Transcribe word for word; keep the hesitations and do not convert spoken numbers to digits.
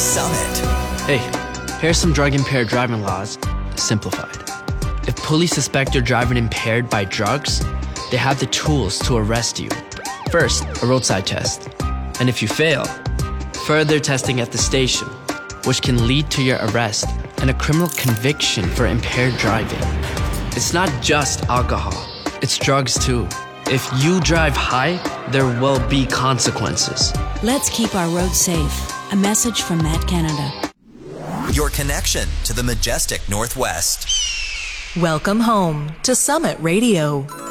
Summit. Hey, here's some drug-impaired driving laws, simplified. If police suspect you're driving impaired by drugs, they have the tools to arrest you. First, a roadside test. And if you fail, further testing at the station, which can lead to your arrest and a criminal conviction for impaired driving. It's not just alcohol, it's drugs too. If you drive high, there will be consequences. Let's keep our roads safe. A message from Matt Canada. Your connection to the majestic Northwest. Welcome home to Summit Radio.